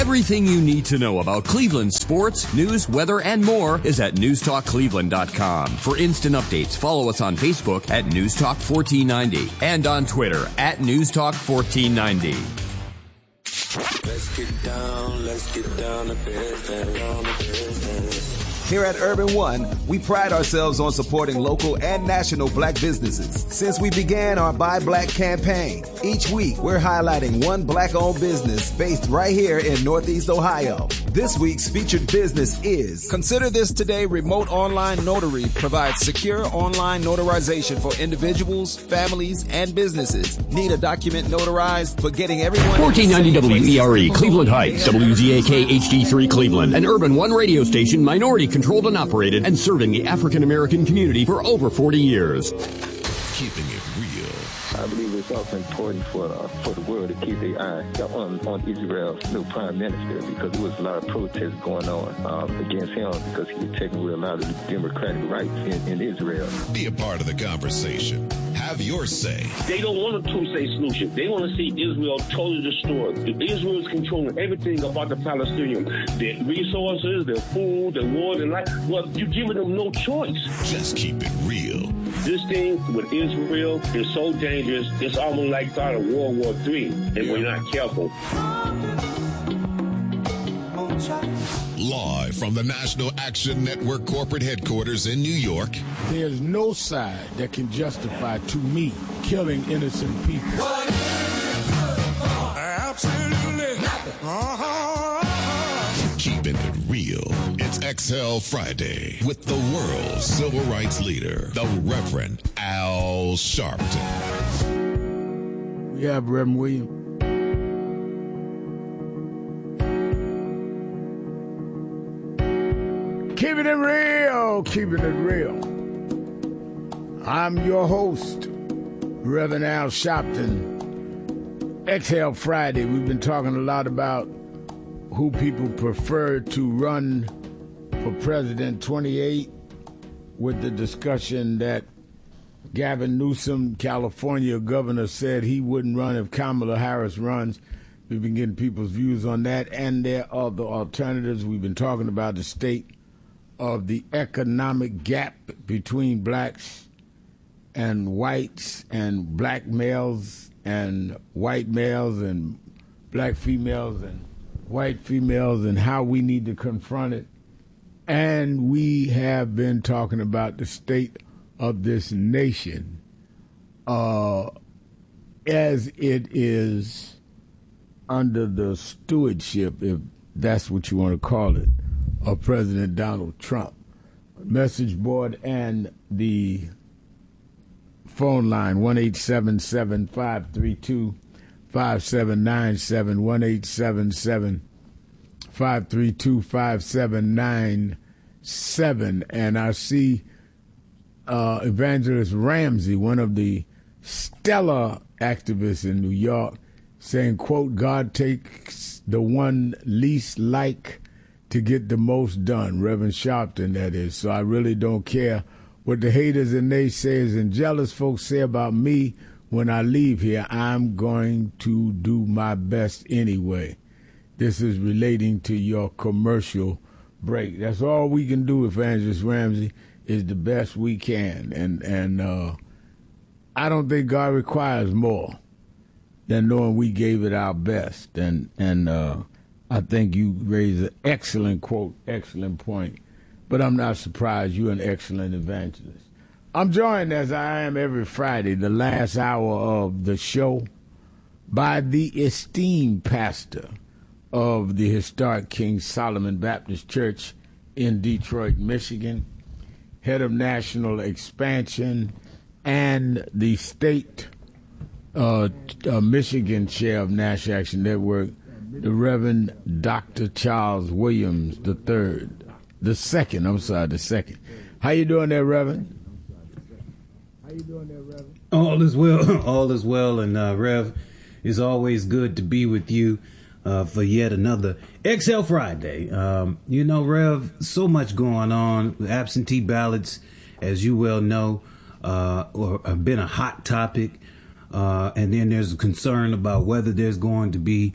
Everything you need to know about Cleveland sports, news, weather, and more is at newstalkcleveland.com. For instant updates, follow us on Facebook at newstalk1490 and on Twitter at newstalk1490. Let's get down to business. Here at Urban One, we pride ourselves on supporting local and national black businesses. Since we began our Buy Black campaign, each week we're highlighting one black-owned business based right here in Northeast Ohio. This week's featured business is Consider This Today Remote Online Notary provides secure online notarization for individuals, families, and businesses. Need a document notarized for getting everyone 1490 WERE, Cleveland Heights, WZAK HD3 Cleveland, an Urban One radio station, minority controlled and operated, and serving the African American community for over 40 years. Keeping it real. I believe it's also important for the world to keep their eye on Israel's new prime minister, because there was a lot of protests going on against him because he was taking away a lot of the democratic rights in Israel. Be a part of the conversation. Have your say. They don't want a two-state solution. They want to see Israel totally destroyed. Israel is controlling everything about the Palestinians. Their resources, their food, their water, and life. Well, you're giving them no choice. Just keep it real. This thing with Israel is so dangerous, it's almost like start of World War III, if we're not careful. Live from the National Action Network corporate headquarters in New York. There's no side that can justify, to me, killing innocent people. Absolutely nothing. Keeping it real. It's XL Friday with the world's civil rights leader, the Reverend Al Sharpton. We have Reverend William. Keeping it real, keeping it real. I'm your host, Reverend Al Sharpton. XL Friday, we've been talking a lot about who people prefer to run for President 28, with the discussion that Gavin Newsom, California governor, said he wouldn't run if Kamala Harris runs. We've been getting people's views on that, and there are the alternatives. We've been talking about the state of the economic gap between blacks and whites, and black males and white males, and black females and white females, and how we need to confront it. And we have been talking about the state of this nation as it is under the stewardship, if that's what you want to call it, of President Donald Trump. Message board and the phone line, 1-877-532-5797, 1-877-532-5797. And I see Evangelist Ramsey, one of the stellar activists in New York, saying, quote, God takes the one least like to get the most done. Reverend Sharpton, that is. So I really don't care what the haters and naysayers and jealous folks say about me when I leave here. I'm going to do my best anyway. This is relating to your commercial break. That's all we can do, Evangelist Ramsey, is the best we can. And I don't think God requires more than knowing we gave it our best. And I think you raised an excellent quote, excellent point. But I'm not surprised. You're an excellent evangelist. I'm joined, as I am every Friday, the last hour of the show, by the esteemed pastor of the historic King Solomon Baptist Church in Detroit, Michigan, head of national expansion and the state Michigan chair of National Action Network, the Reverend Dr. Charles Williams III. The second. How you doing there, Reverend? All is well. All is well. And Rev, it's always good to be with you for yet another XL Friday. Rev, so much going on. Absentee ballots, as you well know, have been a hot topic. And then there's a concern about whether there's going to be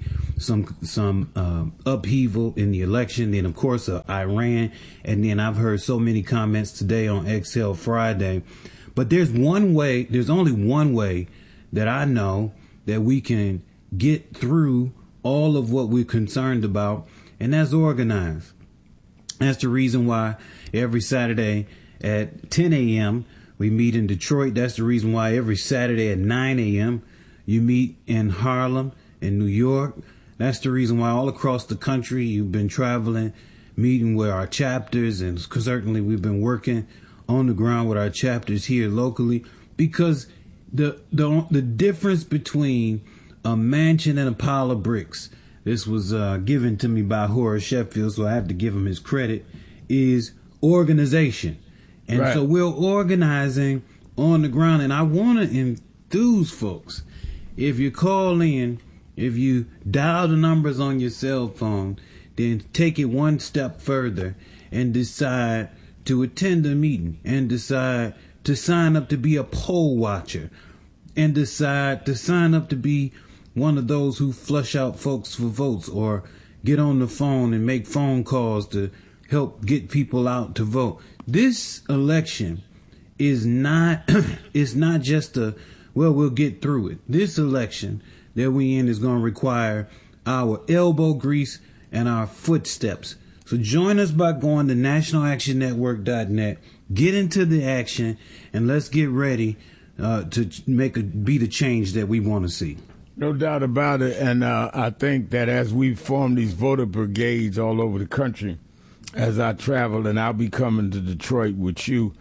some upheaval in the election. Then, of course, Iran. And then I've heard so many comments today on XL Friday. But there's only one way that I know that we can get through all of what we're concerned about, and that's organized. That's the reason why every Saturday at 10 a.m. we meet in Detroit. That's the reason why every Saturday at 9 a.m. you meet in Harlem, in New York. That's the reason why all across the country you've been traveling, meeting with our chapters, and certainly we've been working on the ground with our chapters here locally, because the difference between a mansion and a pile of bricks, this was given to me by Horace Sheffield, so I have to give him his credit, is organization. And right. So we're organizing on the ground, and I want to enthuse folks. If you call in, if you dial the numbers on your cell phone, then take it one step further and decide to attend a meeting, and decide to sign up to be a poll watcher, and decide to sign up to be one of those who flush out folks for votes, or get on the phone and make phone calls to help get people out to vote. This election is not, it's not just we'll get through it. This election that we in is going to require our elbow grease and our footsteps. So join us by going to nationalactionnetwork.net, get into the action, and let's get ready to be the change that we want to see. No doubt about it. And I think that as we form these voter brigades all over the country, as I travel, and I'll be coming to Detroit with you,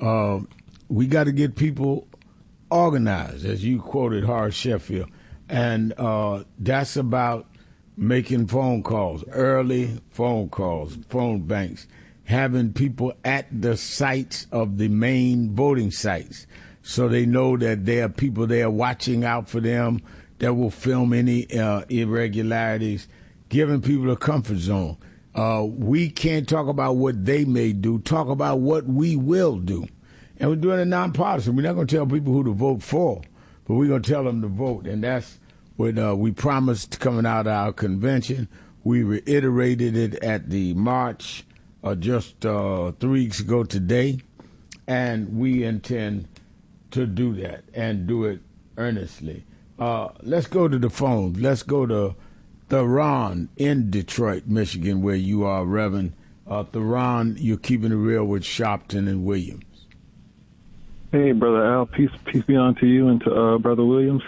we got to get people organized, as you quoted Horace Sheffield. And that's about making phone calls, early phone calls, phone banks, having people at the sites of the main voting sites so they know that there are people there watching out for them that will film any irregularities, giving people a comfort zone. We can't talk about what they may do, talk about what we will do. And we're doing it nonpartisan. We're not going to tell people who to vote for, but we're going to tell them to vote. And that's what we promised coming out of our convention. We reiterated it at the march just 3 weeks ago today. And we intend to do that and do it earnestly. Let's go to the phones. Let's go to Theron in Detroit, Michigan, where you are, Reverend. Theron, you're keeping it real with Sharpton and Williams. Hey, Brother Al, peace be on to you and to Brother Williams.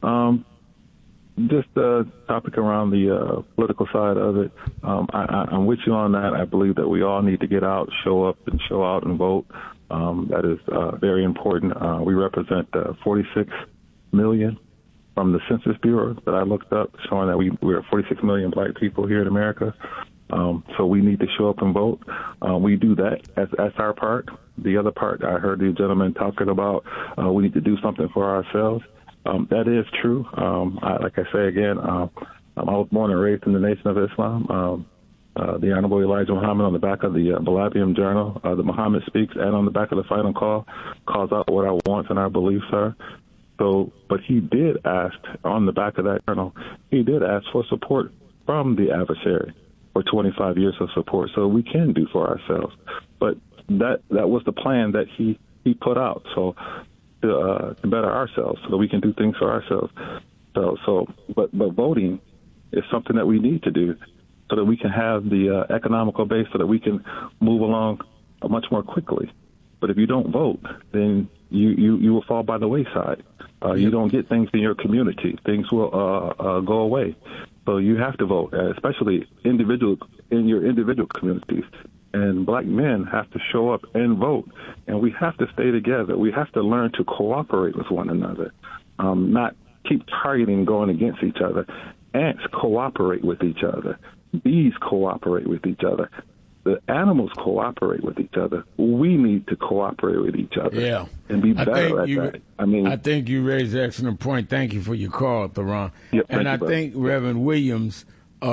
Just a topic around the political side of it. I'm with you on that. I believe that we all need to get out, show up, and show out and vote. That is very important. We represent 46 million from the Census Bureau that I looked up, showing that we're 46 million black people here in America. So we need to show up and vote. We do that. That's our part. The other part, I heard the gentleman talking about, we need to do something for ourselves. That is true. Like I say again, I was born and raised in the Nation of Islam. The Honorable Elijah Muhammad on the back of the Balabium Journal, the Muhammad Speaks, and on the back of the Final Call, calls out what our wants and our beliefs are. So, but he did ask on the back of that journal, he did ask for support from the adversary for 25 years of support. So we can do for ourselves. But that was the plan that he put out. So to better ourselves, so that we can do things for ourselves. But voting is something that we need to do so that we can have the economical base so that we can move along much more quickly. But if you don't vote, then you will fall by the wayside. You don't get things in your community. Things will go away. So you have to vote, especially in your individual communities. And black men have to show up and vote. And we have to stay together. We have to learn to cooperate with one another, not keep targeting going against each other. Ants cooperate with each other. Bees cooperate with each other. The animals cooperate with each other. We need to cooperate with each other and be better at that. I think you raised an excellent point. Thank you for your call, Theron. Yep, and I think, Reverend Williams,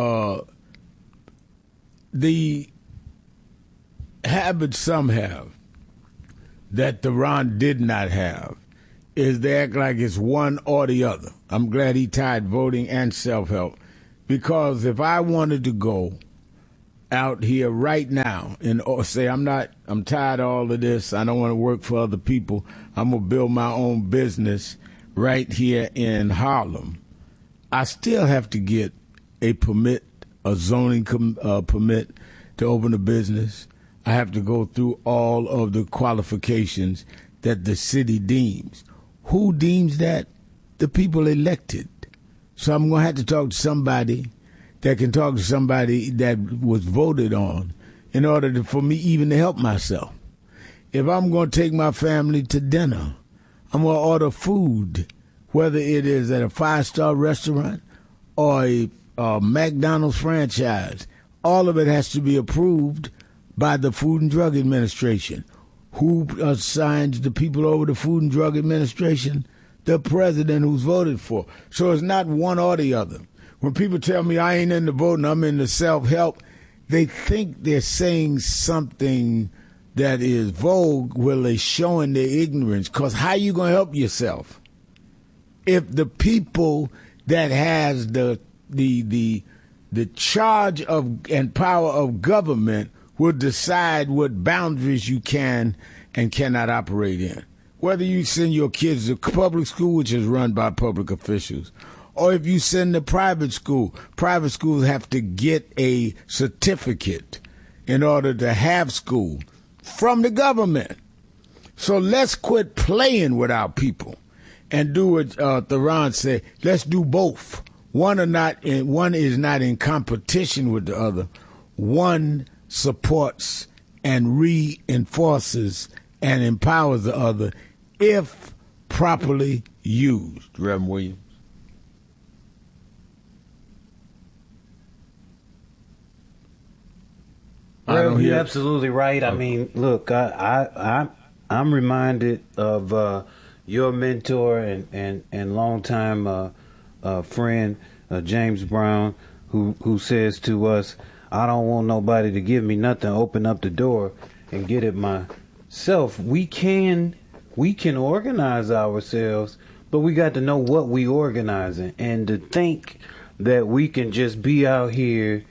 the habit some have that Theron did not have is they act like it's one or the other. I'm glad he tied voting and self-help, because if I wanted to go out here right now and say I'm tired of all of this, I don't want to work for other people, I'm going to build my own business right here in Harlem, I still have to get a permit, a zoning permit to open a business. I have to go through all of the qualifications that the city deems. Who deems that? The people elected. So I'm going to have to talk to somebody that can talk to somebody that was voted on in order for me even to help myself. If I'm going to take my family to dinner, I'm going to order food, whether it is at a 5-star restaurant or a McDonald's franchise. All of it has to be approved by the Food and Drug Administration. Who assigns the people over the Food and Drug Administration? The president who's voted for. So it's not one or the other. When people tell me I ain't into voting, I'm into self-help, they think they're saying something that is vogue while they're showing their ignorance. Because how you going to help yourself if the people that has the charge of and power of government will decide what boundaries you can and cannot operate in? Whether you send your kids to public school, which is run by public officials, or if you send to private schools have to get a certificate in order to have school from the government. So let's quit playing with our people and do what Theron said. Let's do both. One is not in competition with the other. One supports and reinforces and empowers the other if properly used. Reverend Williams. You're absolutely right. I mean, look, I'm reminded of your mentor and longtime friend James Brown, who says to us, "I don't want nobody to give me nothing. Open up the door and get it myself." We can organize ourselves, but we got to know what we organizing, and to think that we can just be out here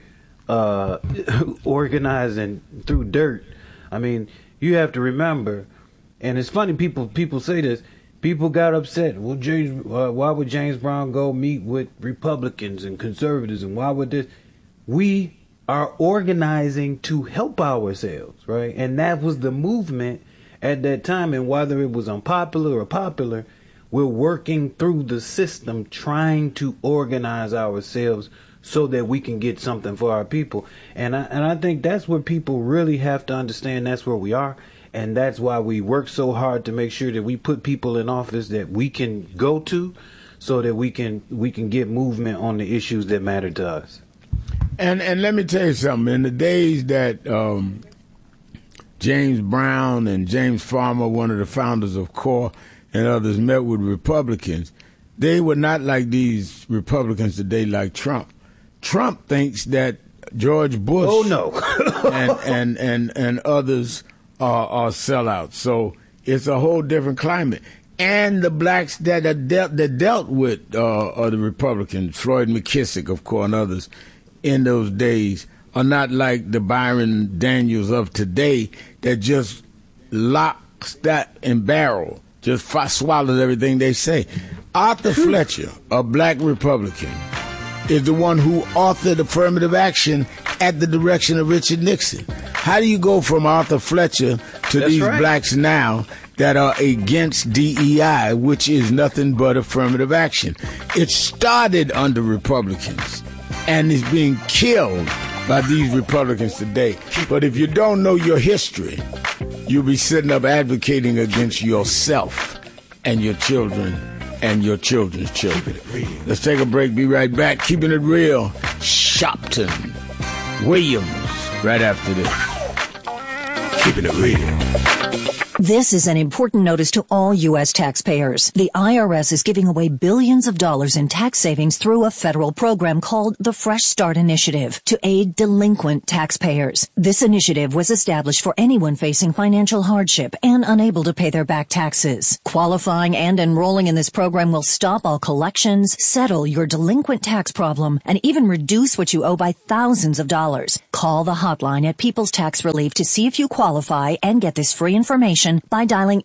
organizing through dirt. I mean, you have to remember, and it's funny, people say this, people got upset. Well, why would James Brown go meet with Republicans and conservatives, and why would this? We are organizing to help ourselves, right? And that was the movement at that time, and whether it was unpopular or popular, we're working through the system trying to organize ourselves so that we can get something for our people. And I think that's where people really have to understand that's where we are. And that's why we work so hard to make sure that we put people in office that we can go to so that we can get movement on the issues that matter to us. And let me tell you something. In the days that James Brown and James Farmer, one of the founders of CORE, and others met with Republicans, they were not like these Republicans today like Trump. Trump thinks that George Bush and others are sellouts. So it's a whole different climate. And the blacks that dealt with the Republicans, Floyd McKissick, of course, and others in those days, are not like the Byron Daniels of today that just locks that and barrel, just swallows everything they say. Arthur Fletcher, a black Republican, is the one who authored affirmative action at the direction of Richard Nixon. How do you go from Arthur Fletcher to these blacks now that are against DEI, which is nothing but affirmative action? It started under Republicans and is being killed by these Republicans today. But if you don't know your history, you'll be sitting up advocating against yourself and your children and your children's children. Let's take a break. Be right back. Keeping it real. Shopton Williams right after this. Keeping it real. This is an important notice to all U.S. taxpayers. The IRS is giving away billions of dollars in tax savings through a federal program called the Fresh Start Initiative to aid delinquent taxpayers. This initiative was established for anyone facing financial hardship and unable to pay their back taxes. Qualifying and enrolling in this program will stop all collections, settle your delinquent tax problem, and even reduce what you owe by thousands of dollars. Call the hotline at People's Tax Relief to see if you qualify and get this free information by dialing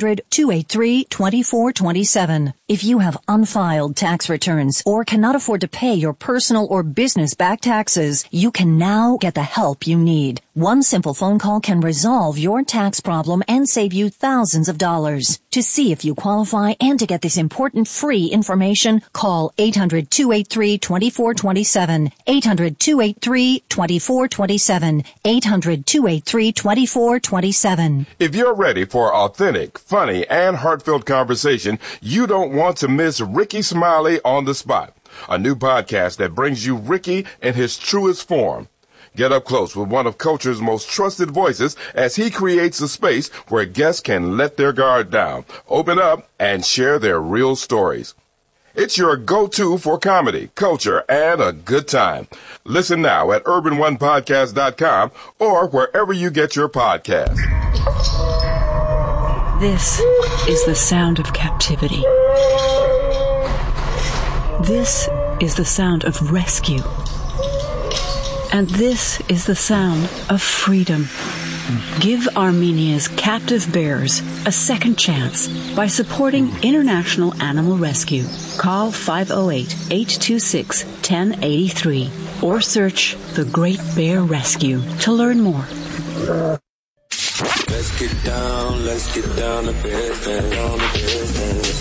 800-283-2427. If you have unfiled tax returns or cannot afford to pay your personal or business back taxes, you can now get the help you need. One simple phone call can resolve your tax problem and save you thousands of dollars. To see if you qualify and to get this important free information, call 800-283-2427, 800-283-2427, 800-283-2427. If you're ready for authentic, funny, and heartfelt conversation, you don't want to miss Ricky Smiley on the Spot, a new podcast that brings you Ricky in his truest form. Get up close with one of culture's most trusted voices as he creates a space where guests can let their guard down, open up, and share their real stories. It's your go-to for comedy, culture, and a good time. Listen now at urbanonepodcast.com or wherever you get your podcasts. This is the sound of captivity. This is the sound of rescue. And this is the sound of freedom. Give Armenia's captive bears a second chance by supporting International Animal Rescue. Call 508-826-1083 or search The Great Bear Rescue to learn more. Let's get down to business.